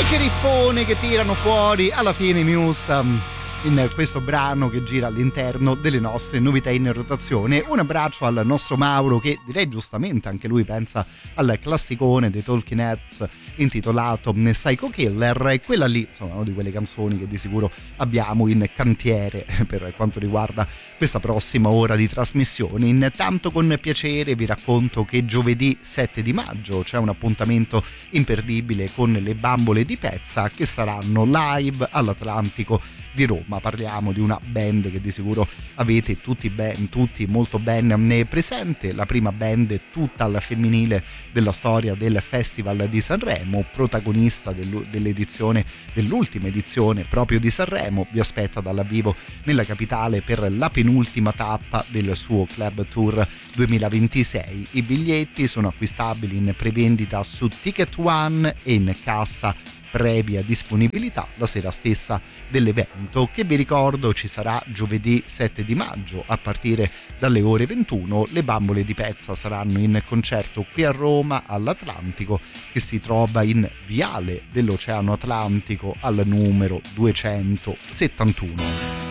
Che riffone che tirano fuori alla fine Muse in questo brano che gira all'interno delle nostre novità in rotazione. Un abbraccio al nostro Mauro, che direi giustamente anche lui pensa al classicone dei Talking Heads intitolato Psycho Killer, e quella lì insomma una di quelle canzoni che di sicuro abbiamo in cantiere per quanto riguarda questa prossima ora di trasmissione. Intanto con piacere vi racconto che giovedì 7 di maggio c'è un appuntamento imperdibile con le Bambole di Pezza, che saranno live all'Atlantico di Roma. Parliamo di una band che di sicuro avete tutti molto ben presente, la prima band tutta al femminile della storia del Festival di Sanremo, protagonista dell'ultima edizione proprio di Sanremo. Vi aspetta dal vivo nella capitale per la penultima tappa del suo Club Tour 2026. I biglietti sono acquistabili in prevendita su Ticket One e in cassa previa disponibilità la sera stessa dell'evento, che vi ricordo ci sarà giovedì 7 di maggio a partire dalle ore 21. Le Bambole di Pezza saranno in concerto qui a Roma all'Atlantico, che si trova in Viale dell'Oceano Atlantico al numero 271.